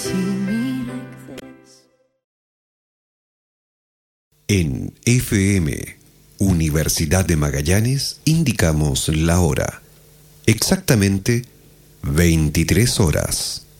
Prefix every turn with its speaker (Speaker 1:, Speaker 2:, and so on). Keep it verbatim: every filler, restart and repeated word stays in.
Speaker 1: En F M Universidad de Magallanes indicamos la hora. Exactamente veintitrés horas.